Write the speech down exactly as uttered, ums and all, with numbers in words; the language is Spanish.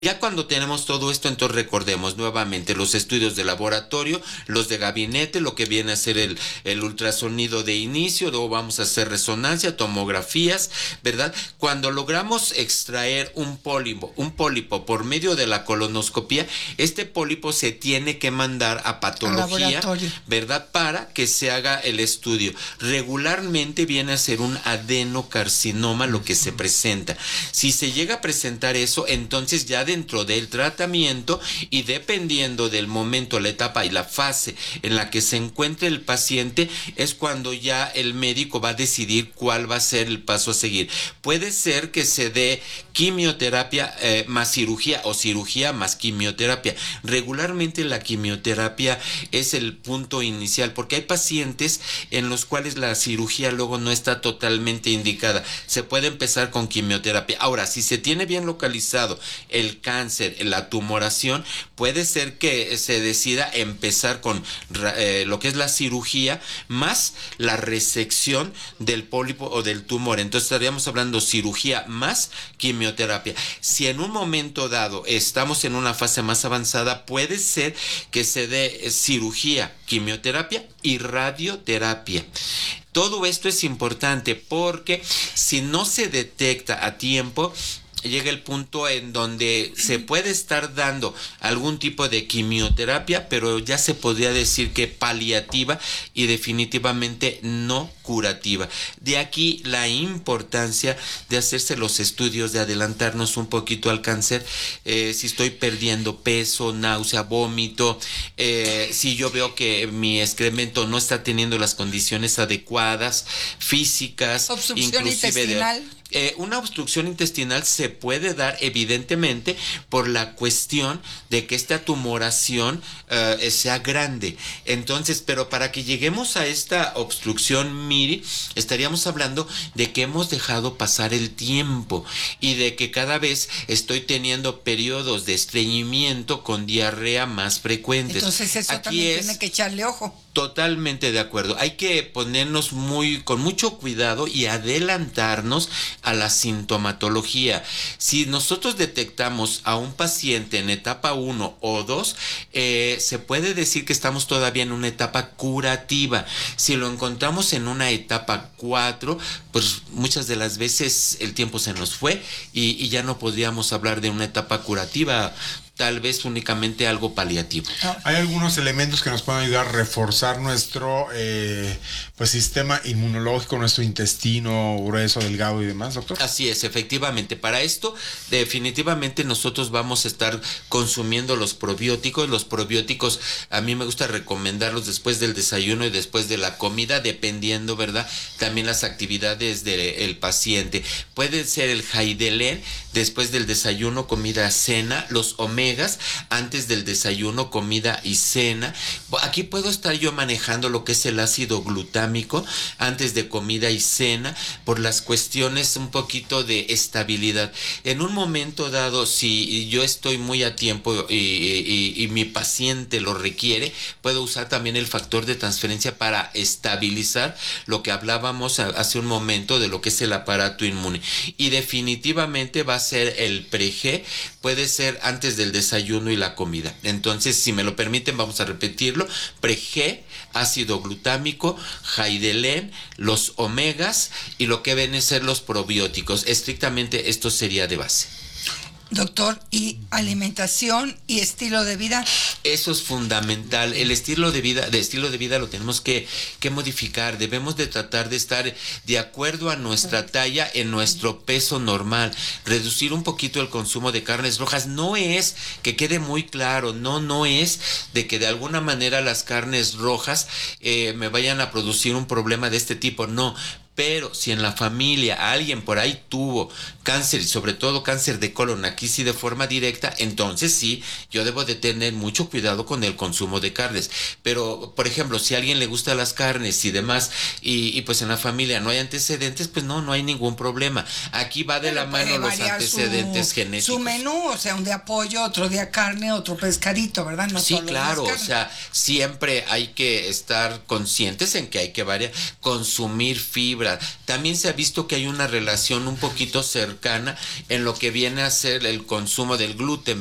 Ya cuando tenemos todo esto, entonces recordemos nuevamente los estudios de laboratorio, los de gabinete, lo que viene a ser el, el ultrasonido de inicio, luego vamos a hacer resonancia, tomografías, ¿verdad? Cuando logramos extraer un pólipo, un pólipo por medio de la colonoscopía, este pólipo se tiene que mandar a patología, ¿verdad? Para que se haga el estudio. Regularmente viene a ser un adenocarcinoma lo que se presenta. Si se llega a presentar eso, entonces ya dentro del tratamiento y dependiendo del momento, la etapa y la fase en la que se encuentre el paciente, es cuando ya el médico va a decidir cuál va a ser el paso a seguir. Puede ser que se dé quimioterapia eh, más cirugía o cirugía más quimioterapia. Regularmente la quimioterapia es el punto inicial porque hay pacientes en los cuales la cirugía luego no está totalmente indicada. Se puede empezar con quimioterapia. Ahora, si se tiene bien localizado el cáncer, la tumoración, puede ser que se decida empezar con eh, lo que es la cirugía más la resección del pólipo o del tumor. Entonces estaríamos hablando cirugía más quimioterapia. Si en un momento dado estamos en una fase más avanzada, puede ser que se dé cirugía, quimioterapia y radioterapia. Todo esto es importante porque si no se detecta a tiempo, llega el punto en donde se puede estar dando algún tipo de quimioterapia, pero ya se podría decir que paliativa y definitivamente no curativa. De aquí la importancia de hacerse los estudios, de adelantarnos un poquito al cáncer, eh, si estoy perdiendo peso, náusea, vómito, eh, si yo veo que mi excremento no está teniendo las condiciones adecuadas, físicas, obstrucción intestinal. De, Eh, una obstrucción intestinal se puede dar evidentemente por la cuestión de que esta tumoración uh, sea grande. Entonces, pero para que lleguemos a esta obstrucción, Miri, estaríamos hablando de que hemos dejado pasar el tiempo y de que cada vez estoy teniendo periodos de estreñimiento con diarrea más frecuentes. Entonces eso Aquí también es, tiene que echarle ojo. Totalmente de acuerdo. Hay que ponernos muy con mucho cuidado y adelantarnos a la sintomatología. Si nosotros detectamos a un paciente en etapa uno o dos, eh, se puede decir que estamos todavía en una etapa curativa. Si lo encontramos en una etapa cuatro, pues muchas de las veces el tiempo se nos fue y, y ya no podríamos hablar de una etapa curativa, tal vez únicamente algo paliativo. Hay algunos elementos que nos pueden ayudar a reforzar nuestro eh, pues sistema inmunológico, nuestro intestino grueso, delgado y demás, doctor. Así es, efectivamente. Para esto, definitivamente nosotros vamos a estar consumiendo los probióticos. Los probióticos, a mí me gusta recomendarlos después del desayuno y después de la comida, dependiendo, ¿verdad? También las actividades del paciente. Puede ser el Jaidelén después del desayuno, comida, cena, los omegas antes del desayuno, comida y cena. Aquí puedo estar yo manejando lo que es el ácido glutámico antes de comida y cena por las cuestiones un poquito de estabilidad. En un momento dado, si yo estoy muy a tiempo y, y, y mi paciente lo requiere, puedo usar también el factor de transferencia para estabilizar lo que hablábamos hace un momento de lo que es el aparato inmune. Y definitivamente va a ser el pre-G, puede ser antes del desayuno y la comida. Entonces, si me lo permiten, vamos a repetirlo: pre-G, ácido glutámico, Jaidelén, los omegas y lo que vienen a ser los probióticos. Estrictamente esto sería de base. Doctor, ¿y alimentación y estilo de vida? Eso es fundamental. El estilo de vida, de estilo de vida lo tenemos que, que modificar. Debemos de tratar de estar de acuerdo a nuestra talla en nuestro peso normal. Reducir un poquito el consumo de carnes rojas. No es, que quede muy claro, no, no es de que de alguna manera las carnes rojas eh, me vayan a producir un problema de este tipo. No. Pero si en la familia alguien por ahí tuvo cáncer y sobre todo cáncer de colon, aquí sí de forma directa, entonces sí, yo debo de tener mucho cuidado con el consumo de carnes. Pero, por ejemplo, si a alguien le gustan las carnes y demás, y, y pues en la familia no hay antecedentes, pues no, no hay ningún problema. Aquí va de Pero la mano los antecedentes su, genéticos. Su menú, o sea, un día pollo, otro día carne, otro pescadito, ¿verdad? No sí, claro, o sea, siempre hay que estar conscientes en que hay que variar, consumir fibra, equilibrada. También se ha visto que hay una relación un poquito cercana en lo que viene a ser el consumo del gluten,